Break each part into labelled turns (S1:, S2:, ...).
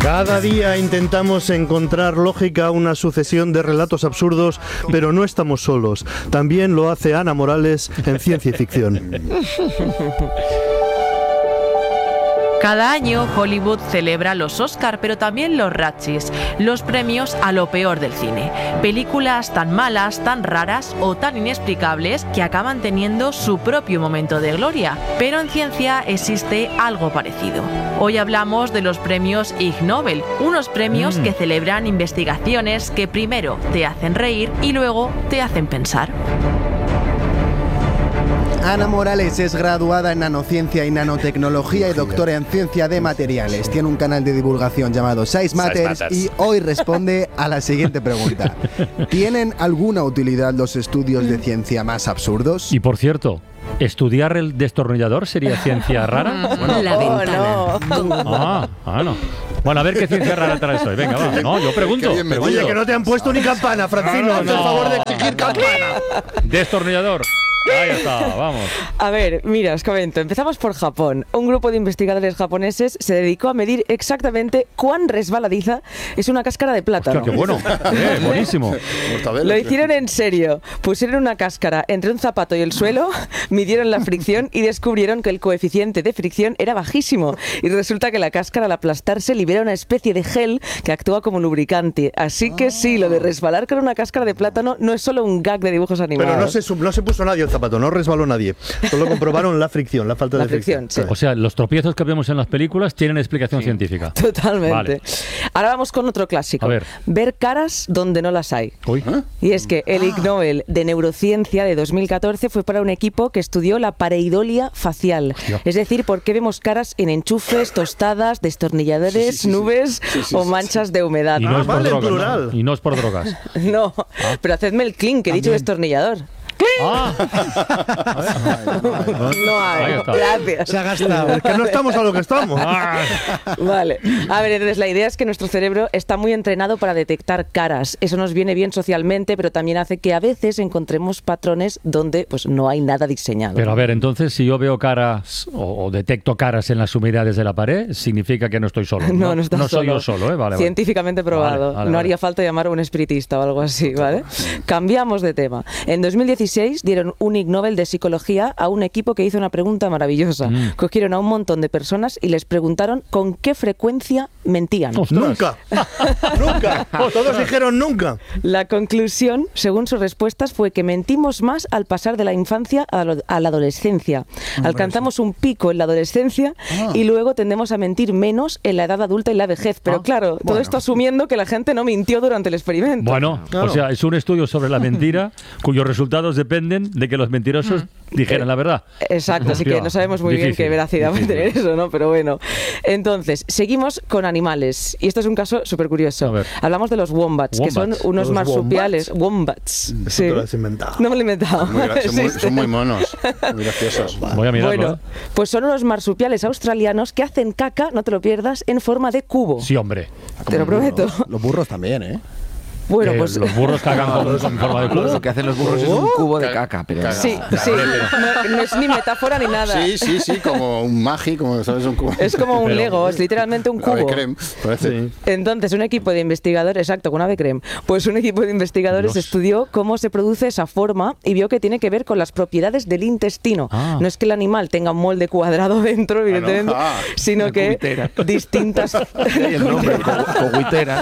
S1: Cada día intentamos encontrar lógica a una sucesión de relatos absurdos, pero no estamos solos. También lo hace Ana Morales en Ciencia y Ficción.
S2: Cada año Hollywood celebra los Oscar, pero también los Razzies, los premios a lo peor del cine. Películas tan malas, tan raras o tan inexplicables que acaban teniendo su propio momento de gloria. Pero en ciencia existe algo parecido. Hoy hablamos de los premios Ig Nobel, unos premios que celebran investigaciones que primero te hacen reír y luego te hacen pensar.
S3: Ana Morales es graduada en nanociencia y nanotecnología y doctora en ciencia de materiales. Tiene un canal de divulgación llamado Size Matters y hoy responde a la siguiente pregunta. ¿Tienen alguna utilidad los estudios de ciencia más absurdos?
S4: Y por cierto, ¿estudiar el destornillador sería ciencia rara?
S5: Bueno, la ventana.
S4: No. Bueno, a ver qué ciencia rara traes hoy. Venga, va. No, yo pregunto.
S1: Oye, que no te han puesto ni campana, Francino. Haz el favor de exigir campana.
S4: Destornillador. Ahí está, vamos.
S5: A ver, mira, os comento. Empezamos por Japón. Un grupo de investigadores japoneses se dedicó a medir exactamente cuán resbaladiza es una cáscara de plátano.
S4: Hostia, qué bueno. Buenísimo.
S5: Lo hicieron en serio. Pusieron una cáscara entre un zapato y el suelo, midieron la fricción y descubrieron que el coeficiente de fricción era bajísimo. Y resulta que la cáscara al aplastarse libera una especie de gel que actúa como lubricante. Así que sí, lo de resbalar con una cáscara de plátano no es solo un gag de dibujos animados.
S1: Pero no se puso nadie el zapato, no resbaló nadie. Solo comprobaron la fricción, la falta de fricción.
S5: Sí.
S4: O sea, los tropiezos que vemos en las películas tienen explicación científica.
S5: Totalmente.
S4: Vale.
S5: Ahora vamos con otro clásico.
S4: A ver
S5: caras donde no las hay.
S4: Uy.
S5: Y es que el Ig Nobel de Neurociencia de 2014 fue para un equipo que estudió la pareidolia facial.
S4: Hostia.
S5: Es decir, por qué vemos caras en enchufes, tostadas, destornilladores, nubes o manchas de humedad.
S4: Y no es por
S1: vale,
S4: drogas,
S1: plural.
S4: ¿no? Y no es por drogas.
S5: No, pero hacedme el clink, que he dicho destornillador.
S4: Ah.
S5: No
S4: Ahí
S5: hay.
S4: está.
S5: Gracias.
S1: Se ha gastado. Es que no estamos a lo que estamos.
S5: Vale. A ver, entonces la idea es que nuestro cerebro está muy entrenado para detectar caras. Eso nos viene bien socialmente, pero también hace que a veces encontremos patrones donde pues no hay nada diseñado.
S4: Pero a ver, entonces si yo veo caras o detecto caras en las humedades de la pared, significa que no estoy solo.
S5: No estás
S4: no soy
S5: solo.
S4: yo solo, ¿eh? Vale.
S5: Científicamente probado.
S4: Vale,
S5: no
S4: vale.
S5: haría falta llamar a un espiritista o algo así, ¿vale? Cambiamos de tema. En 2016 dieron un Ig Nobel de Psicología a un equipo que hizo una pregunta maravillosa. Cogieron a un montón de personas y les preguntaron con qué frecuencia mentían.
S4: Ostras.
S1: Nunca. Todos dijeron nunca.
S5: La conclusión, según sus respuestas, fue que mentimos más al pasar de la infancia a la adolescencia. Alcanzamos un pico en la adolescencia y luego tendemos a mentir menos en la edad adulta y la vejez. Pero claro, todo esto asumiendo que la gente no mintió durante el experimento.
S4: Bueno,
S1: Claro.
S4: o sea, es un estudio sobre la mentira cuyos resultados dependen de que los mentirosos dijeran la verdad.
S5: Exacto, así que no sabemos muy bien
S4: Difícil,
S5: qué veracidad puede tener
S4: difícil.
S5: eso, ¿no? Pero bueno. Entonces, seguimos con animales. Y esto es un caso súper curioso.
S4: A ver.
S5: Hablamos de los wombats, que son
S4: Wombats.
S5: unos
S1: ¿Los
S5: marsupiales. Wombats.
S1: Eso te lo has inventado.
S5: No me lo he inventado.
S6: Son muy monos, muy graciosos.
S4: Voy a mirarlo.
S5: Bueno, pues son unos marsupiales australianos que hacen caca, no te lo pierdas, en forma de cubo.
S4: Sí, hombre.
S5: Te lo prometo.
S3: Los burros también, ¿eh?
S5: Bueno,
S4: Que
S5: pues
S4: los burros cagan en forma de cubo.
S7: Lo que hacen los burros es un cubo de caca. Pero
S5: sí, no es ni metáfora ni nada.
S6: Sí, como un magi, como sabes, un cubo.
S5: Es como un Lego, es literalmente un
S6: Ave
S5: cubo.
S6: creme, parece.
S5: Entonces, un equipo de investigadores, exacto, con ave creme, pues un equipo de investigadores
S4: Dios.
S5: estudió cómo se produce esa forma y vio que tiene que ver con las propiedades del intestino. No es que el animal tenga un molde cuadrado dentro, evidentemente, sino que
S7: cubitera.
S5: distintas...
S7: Y el nombre, cogüitera.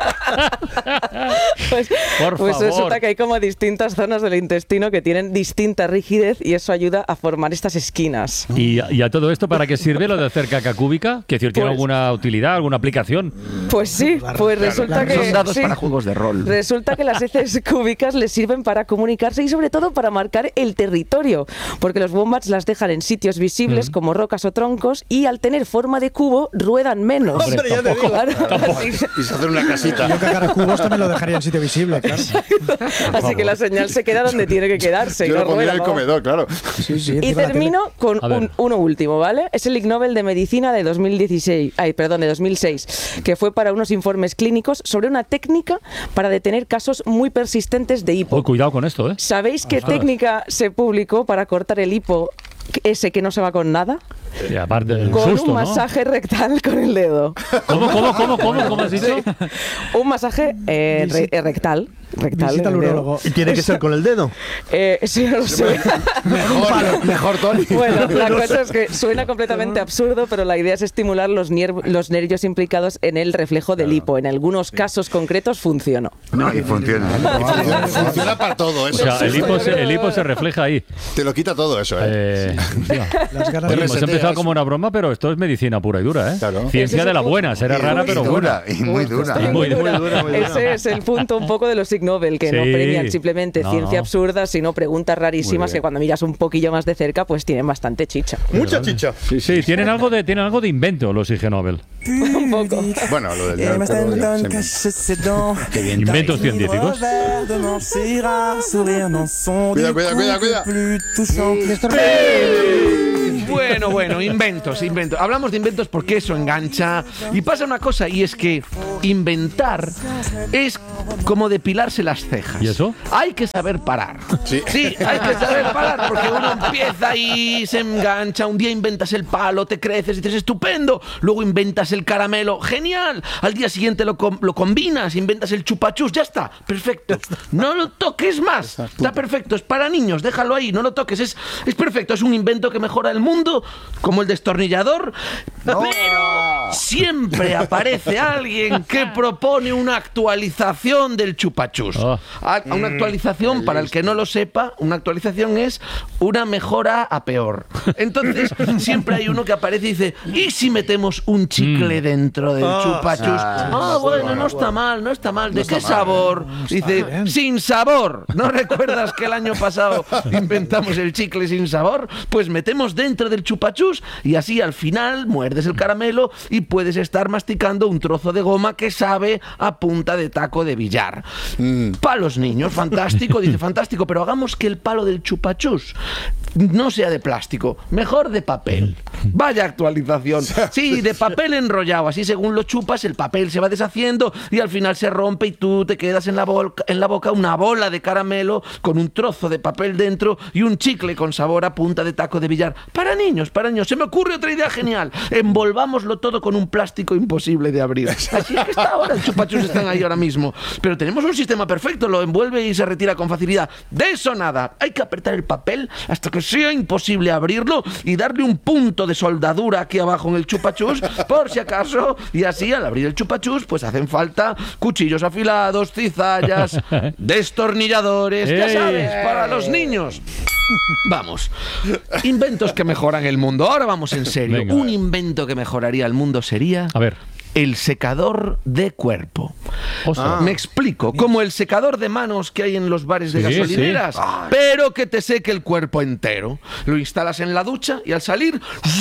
S5: Pues
S4: Por favor.
S5: resulta que hay como distintas zonas del intestino que tienen distinta rigidez y eso ayuda a formar estas esquinas.
S4: ¿Y a todo esto para qué sirve lo de hacer caca cúbica? ¿Que decir, tiene
S5: Pues-
S4: alguna utilidad, alguna aplicación?
S5: Pues sí, pues resulta que...
S7: Son dados
S5: sí.
S7: para juegos de rol.
S5: Resulta que las heces cúbicas les sirven para comunicarse y sobre todo para marcar el territorio, porque los wombats las dejan en sitios visibles como rocas o troncos y al tener forma de cubo ruedan menos.
S1: Hombre, ya te digo.
S5: Claro, así,
S6: Y se hace una casita.
S8: Yo cagar a cubos también lo dejaría en sitio visible, claro.
S5: así que la señal se queda donde tiene que quedarse. y
S6: Yo
S5: no
S6: lo pondría en el
S5: rueda, vamos.
S6: comedor, claro.
S8: Sí, sí,
S5: Y
S8: encima la
S5: termino con
S4: A ver.
S5: uno último, ¿vale? Es el Ig Nobel de Medicina de 2016, de 2006, que fue para unos informes clínicos sobre una técnica para detener casos muy persistentes de hipo.
S4: Oh, cuidado con esto, ¿eh?
S5: ¿Sabéis qué técnica se publicó para cortar el hipo ese que no se va con nada?
S4: Y aparte del
S5: con
S4: susto,
S5: un masaje rectal con el dedo.
S4: ¿Cómo has dicho?
S5: Un masaje rectal.
S8: Visita al urólogo.
S1: ¿Y tiene que ser con el dedo?
S5: Sí, no lo sé.
S6: Mejor Tony.
S5: Bueno, la cosa es que suena completamente absurdo, pero la idea es estimular los nervios implicados en el reflejo del hipo. En algunos casos concretos funcionó.
S9: No, y funciona.
S6: Funciona para todo eso.
S4: O sea, el hipo se refleja ahí.
S6: Te lo quita todo eso,
S8: Las ganas
S4: Oye,
S8: de
S4: hemos empezado como una broma, pero esto es medicina pura y dura, ¿eh?
S6: Claro.
S4: Ciencia de la buena, será rara, pero buena.
S9: Y muy dura.
S4: Y muy dura.
S5: Ese es el punto un poco de los Ig Nobel, que no
S4: Sí.
S5: premian simplemente ciencia absurda, sino preguntas rarísimas que cuando miras un poquillo más de cerca, pues tienen bastante chicha.
S1: Mucha chicha.
S4: Sí, tienen algo de invento los Ig Nobel.
S5: Un poco.
S6: Bueno, lo del
S4: Inventos científicos.
S6: Cuidado.
S10: Bueno, inventos. Hablamos de inventos porque eso engancha. Y pasa una cosa, y es que inventar es como depilarse las cejas.
S4: ¿Y eso?
S10: Hay que saber parar.
S6: Sí.
S10: Hay que saber parar, porque uno empieza y se engancha. Un día inventas el palo, te creces y dices estupendo. Luego inventas el caramelo, genial. Al día siguiente lo combinas, inventas el chupachus, ya está, perfecto. No lo toques más. Está perfecto, es para niños, déjalo ahí, no lo toques. Es perfecto, es un invento que mejora el mundo, como el destornillador. Pero siempre aparece alguien que propone una actualización del chupachus. Una actualización, para el que no lo sepa, una actualización es una mejora a peor. Entonces, siempre hay uno que aparece y dice, ¿y si metemos un chicle dentro del chupachus? Bueno, no está mal. ¿De qué sabor? Dice, sin sabor. ¿No recuerdas que el año pasado inventamos el chicle sin sabor? Pues metemos dentro del chupachus y así al final muerdes el caramelo y puedes estar masticando un trozo de goma que sabe a punta de taco de billar. Para los niños, fantástico. Dice, fantástico, pero hagamos que el palo del chupachus no sea de plástico, mejor de papel. Vaya actualización. Sí, de papel enrollado, así según lo chupas el papel se va deshaciendo y al final se rompe y tú te quedas en la boca una bola de caramelo con un trozo de papel dentro y un chicle con sabor a punta de taco de billar. Para niños. Se me ocurre otra idea genial. Envolvámoslo todo con un plástico imposible de abrir. Así es que está ahora, el chupachus están ahí ahora mismo. Pero tenemos un sistema perfecto, lo envuelve y se retira con facilidad. De eso nada. Hay que apretar el papel hasta que sea imposible abrirlo y darle un punto de soldadura aquí abajo en el chupachus, por si acaso, y así al abrir el chupachus pues hacen falta cuchillos afilados, cizallas, destornilladores, ya sabes, para los niños. Vamos, inventos que mejoran el mundo. Ahora vamos en serio.
S4: Venga,
S10: un invento que mejoraría el mundo sería...
S4: A ver.
S10: El secador de cuerpo. Me explico, como el secador de manos que hay en los bares de gasolineras, pero que te seque el cuerpo entero. Lo instalas en la ducha y al salir...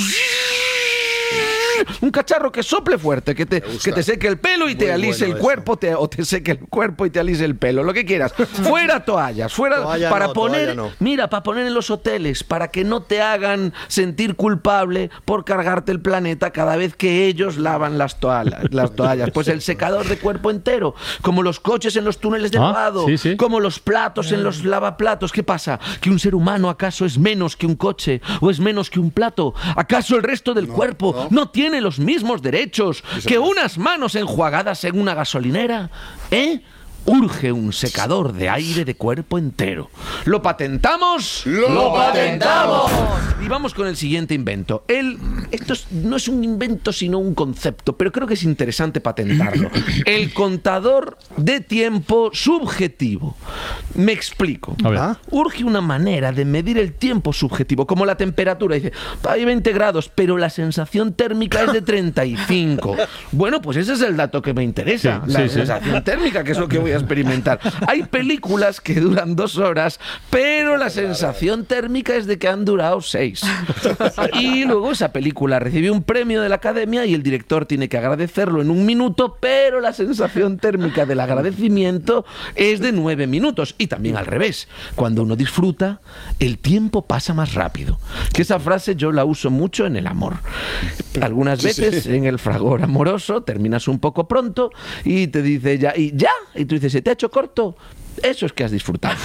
S10: un cacharro que sople fuerte, que te seque el pelo y te alise el cuerpo, o te seque el cuerpo y te alise el pelo, lo que quieras. Fuera toallas, para poner en los hoteles, para que no te hagan sentir culpable por cargarte el planeta cada vez que ellos lavan las toallas. Pues el secador de cuerpo entero, como los coches en los túneles de lavado, como los platos en los lavaplatos. ¿Qué pasa? ¿Que un ser humano acaso es menos que un coche o es menos que un plato? ¿Acaso el resto del cuerpo no tiene los mismos derechos que unas manos enjuagadas en una gasolinera? Urge un secador de aire de cuerpo entero. ¿Lo patentamos? ¡Lo patentamos! Y vamos con el siguiente invento. Esto no es un invento, sino un concepto, pero creo que es interesante patentarlo. El contador de tiempo subjetivo. Me explico. Urge una manera de medir el tiempo subjetivo, como la temperatura. Dice, hay 20 grados, pero la sensación térmica es de 35. Bueno, pues ese es el dato que me interesa. La sensación térmica, que es lo que voy a experimentar. Hay películas que duran 2 horas, pero la sensación térmica es de que han durado 6. Y luego esa película recibe un premio de la Academia y el director tiene que agradecerlo en 1 minuto, pero la sensación térmica del agradecimiento es de 9 minutos. Y también al revés. Cuando uno disfruta, el tiempo pasa más rápido. Que esa frase yo la uso mucho en el amor. Algunas veces en el fragor amoroso terminas un poco pronto y te dice ya, y tú dices, ¿se te ha hecho corto? Eso es que has disfrutado.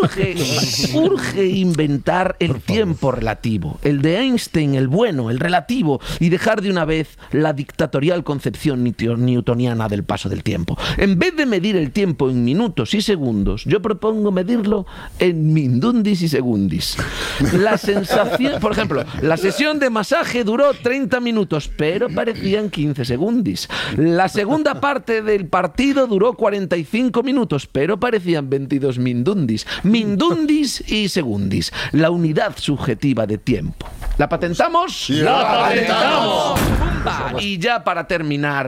S10: Urge inventar el tiempo relativo, el de Einstein, el bueno, el relativo, y dejar de una vez la dictatorial concepción newtoniana del paso del tiempo. En vez de medir el tiempo en minutos y segundos, yo propongo medirlo en mindundis y segundis. La sensación, por ejemplo, la sesión de masaje duró 30 minutos, pero parecían 15 segundis. La segunda parte del partido duró 45 minutos, pero parecían 22 mindundis. Mindundis y segundis. La unidad subjetiva de tiempo. ¿La patentamos?
S6: ¡La patentamos!
S10: Y ya para terminar,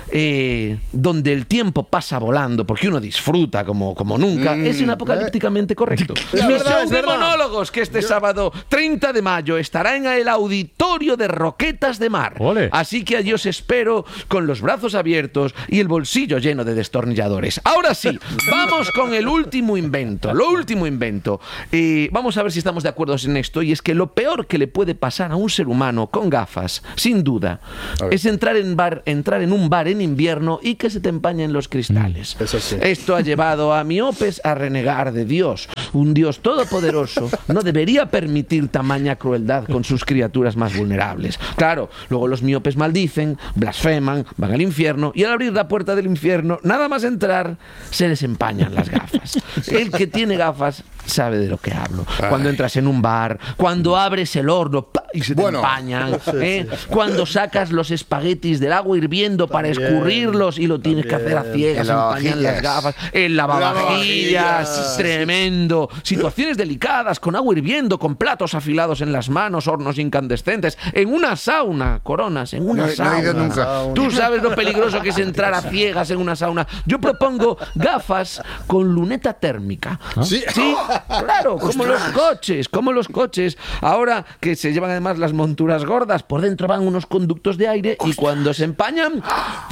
S10: donde el tiempo pasa volando, porque uno disfruta como nunca, es inapocalípticamente correcto. Misión de monólogos que este sábado 30 de mayo estará en el auditorio de Roquetas de Mar.
S4: ¡Ole!
S10: Así que allí os espero con los brazos abiertos y el bolsillo lleno de destornilladores. Ahora sí, vamos con el último invento. Lo último invento. Vamos a ver si estamos de acuerdo en esto. Y es que lo peor que le puede pasar a un ser humano con gafas, sin duda, es entrar en un bar en invierno y que se te empañen los cristales.
S6: Eso sí.
S10: Esto ha llevado a miopes a renegar de Dios. Un Dios todopoderoso no debería permitir tamaña crueldad con sus criaturas más vulnerables. Claro, luego los miopes maldicen, blasfeman, van al infierno y al abrir la puerta del infierno, nada más entrar, se les empañan las gafas. El que tiene gafas sabe de lo que hablo. Cuando entras en un bar, cuando abres el horno y se te empañan, cuando sacas los espaguetis del agua hirviendo para escurrirlos y lo tienes que hacer a ciegas, se empañan las gafas. El lavavajillas, tremendo. Situaciones delicadas, con agua hirviendo, con platos afilados en las manos, hornos incandescentes, en una sauna, Coronas, en una sauna.
S6: No he ido nunca.
S10: Tú sabes lo peligroso que es entrar a ciegas en una sauna. Yo propongo gafas con luneta térmica.
S6: ¿Sí?
S10: Sí, claro, como los coches. Ahora que se llevan además las monturas gordas, por dentro van unos conductos de aire y cuando se empañan...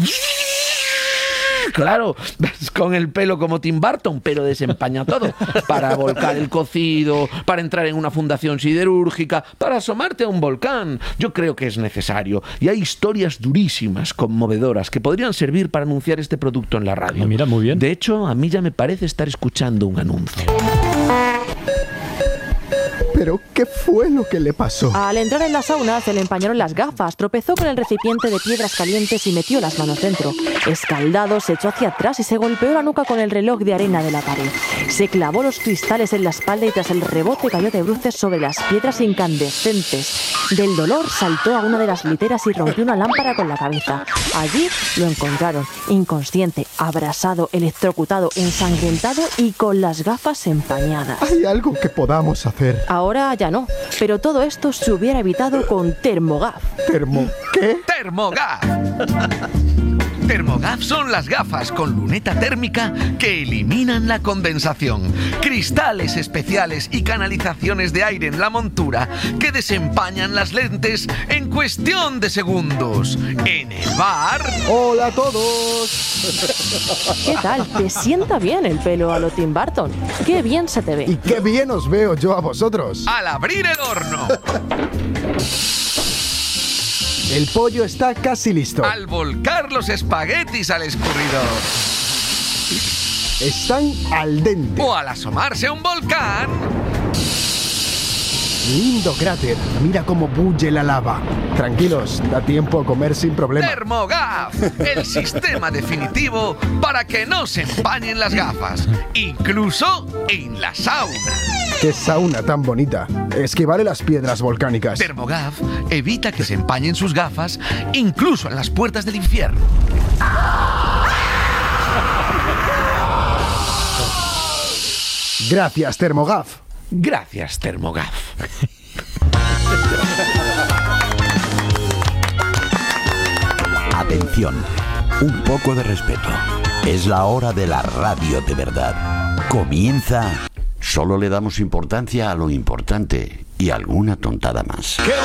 S10: Claro, con el pelo como Tim Burton, pero desempaña todo. Para volcar el cocido, para entrar en una fundación siderúrgica, para asomarte a un volcán. Yo creo que es necesario. Y hay historias durísimas, conmovedoras, que podrían servir para anunciar este producto en la radio.
S4: Mira, muy bien.
S10: De hecho, a mí ya me parece estar escuchando un anuncio.
S3: ¿Pero qué fue lo que le pasó?
S2: Al entrar en la sauna se le empañaron las gafas, tropezó con el recipiente de piedras calientes y metió las manos dentro. Escaldado, se echó hacia atrás y se golpeó la nuca con el reloj de arena de la pared. Se clavó los cristales en la espalda y tras el rebote cayó de bruces sobre las piedras incandescentes. Del dolor saltó a una de las literas y rompió una lámpara con la cabeza. Allí lo encontraron, inconsciente, abrasado, electrocutado, ensangrentado y con las gafas empañadas.
S3: ¿Hay algo que podamos hacer?
S2: Ahora ya no, pero todo esto se hubiera evitado con Thermogaf.
S3: ¿Qué?
S10: ¡Thermogaf! Thermogaf son las gafas con luneta térmica que eliminan la condensación, cristales especiales y canalizaciones de aire en la montura que desempañan las lentes en cuestión de segundos. En el bar...
S3: ¡Hola a todos!
S2: ¿Qué tal? ¿Te sienta bien el pelo a lo Tim Burton? ¡Qué bien se te
S3: Y
S2: ve!
S3: qué bien os veo yo a vosotros.
S10: Al abrir el horno,
S3: El pollo está casi listo.
S10: al volcar los espaguetis al escurridor
S3: Están al dente.
S10: o al asomarse a un volcán...
S3: Lindo cráter. Mira cómo bulle la lava. Tranquilos, da tiempo a comer sin problema.
S10: Thermogaf, el sistema definitivo para que no se empañen las gafas, incluso en la sauna.
S3: ¡Qué sauna tan bonita! Esquivaré las piedras volcánicas.
S10: Thermogaf evita que se empañen sus gafas, incluso en las puertas del infierno.
S3: Gracias, Thermogaf.
S10: Gracias, Thermogaf.
S9: Atención, un poco de respeto. Es la hora de la radio de verdad. Comienza. Solo le damos importancia a lo importante y alguna tontada más.